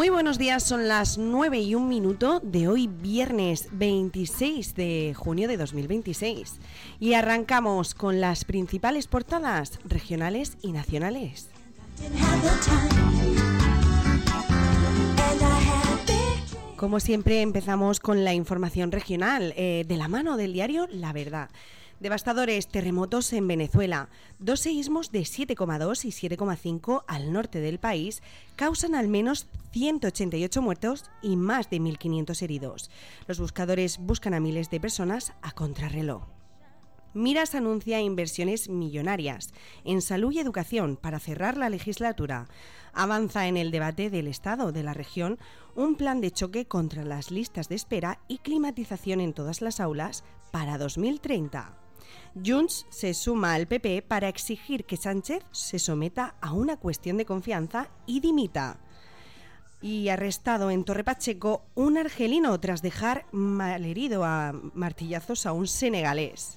Muy buenos días, son las 9:01 de hoy, viernes 26 de junio de 2026. Y arrancamos con las principales portadas regionales y nacionales. Como siempre, empezamos con la información regional, de la mano del diario La Verdad. Devastadores terremotos en Venezuela. 2 seísmos de 7,2 y 7,5 al norte del país causan al menos 188 muertos y más de 1.500 heridos. Los buscadores buscan a miles de personas a contrarreloj. Miras anuncia inversiones millonarias en salud y educación para cerrar la legislatura. Avanza en el debate del Estado de la región un plan de choque contra las listas de espera y climatización en todas las aulas para 2030. Junts se suma al PP para exigir que Sánchez se someta a una cuestión de confianza y dimita. Y arrestado en Torre Pacheco un argelino tras dejar malherido a martillazos a un senegalés.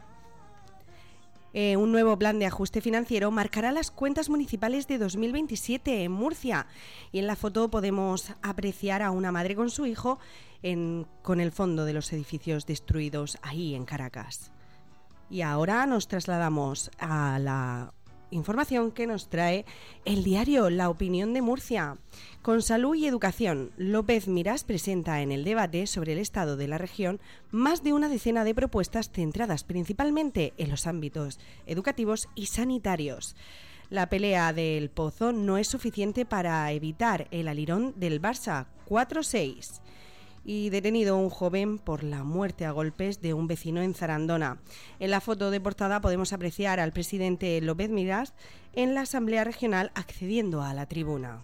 Un nuevo plan de ajuste financiero marcará las cuentas municipales de 2027 en Murcia. Y en la foto podemos apreciar a una madre con su hijo con el fondo de los edificios destruidos ahí en Caracas. Y ahora nos trasladamos a la información que nos trae el diario La Opinión de Murcia. Con salud y educación, López Miras presenta en el debate sobre el estado de la región más de una decena de propuestas centradas principalmente en los ámbitos educativos y sanitarios. La pelea del Pozo no es suficiente para evitar el alirón del Barça 4-6. Y detenido un joven por la muerte a golpes de un vecino en Zarandona. En la foto de portada podemos apreciar al presidente López Miras en la Asamblea Regional accediendo a la tribuna.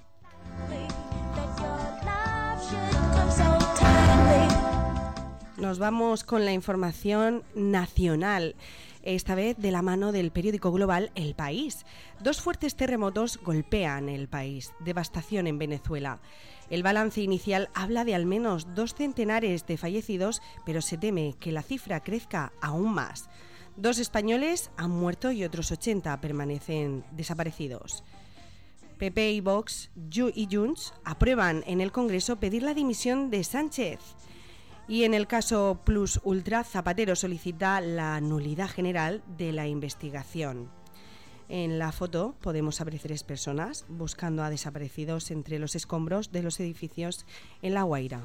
Nos vamos con la información nacional, esta vez de la mano del periódico global El País. 2 fuertes terremotos golpean el país, devastación en Venezuela. El balance inicial habla de al menos 2 centenares de fallecidos, pero se teme que la cifra crezca aún más. 2 españoles han muerto y otros 80 permanecen desaparecidos. PP y Vox y Junts aprueban en el Congreso pedir la dimisión de Sánchez. Y en el caso Plus Ultra, Zapatero solicita la nulidad general de la investigación. En la foto podemos apreciar 3 personas buscando a desaparecidos entre los escombros de los edificios en La Guaira.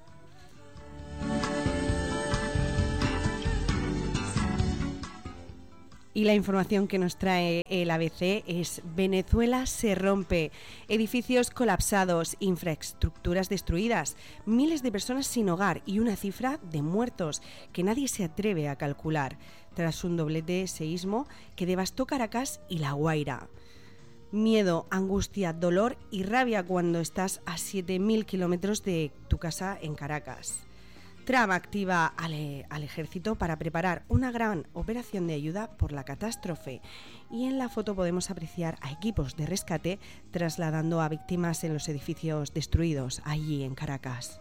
Y la información que nos trae el ABC es: Venezuela se rompe, edificios colapsados, infraestructuras destruidas, miles de personas sin hogar y una cifra de muertos que nadie se atreve a calcular, tras un doblete seísmo que devastó Caracas y La Guaira. Miedo, angustia, dolor y rabia cuando estás a 7.000 kilómetros de tu casa en Caracas. Trump activa al ejército para preparar una gran operación de ayuda por la catástrofe. Y en la foto podemos apreciar a equipos de rescate trasladando a víctimas en los edificios destruidos allí en Caracas.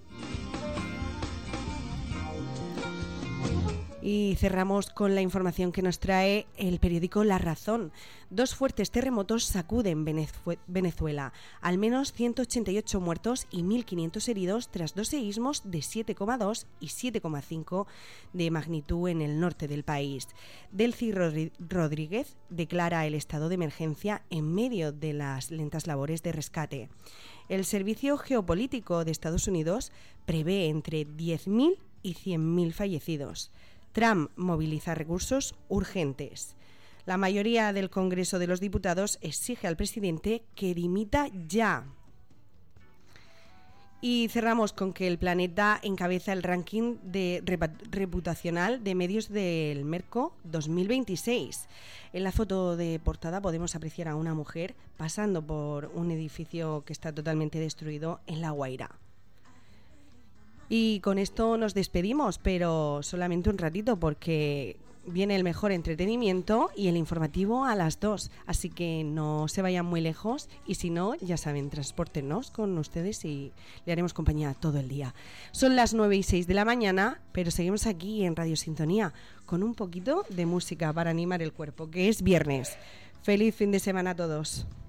Y cerramos con la información que nos trae el periódico La Razón. 2 fuertes terremotos sacuden Venezuela. Al menos 188 muertos y 1.500 heridos tras 2 seísmos de 7,2 y 7,5 de magnitud en el norte del país. Delcy Rodríguez declara el estado de emergencia en medio de las lentas labores de rescate. El Servicio Geopolítico de Estados Unidos prevé entre 10.000 y 100.000 fallecidos. Trump moviliza recursos urgentes. La mayoría del Congreso de los Diputados exige al presidente que dimita ya. Y cerramos con que el Planeta encabeza el ranking reputacional de medios del Merco 2026. En la foto de portada podemos apreciar a una mujer pasando por un edificio que está totalmente destruido en La Guaira. Y con esto nos despedimos, pero solamente un ratito porque viene el mejor entretenimiento y el informativo a las 2. Así que no se vayan muy lejos y si no, ya saben, transpórtenos con ustedes y le haremos compañía todo el día. Son las 9:06 de la mañana, pero seguimos aquí en Radio Sintonía con un poquito de música para animar el cuerpo, que es viernes. Feliz fin de semana a todos.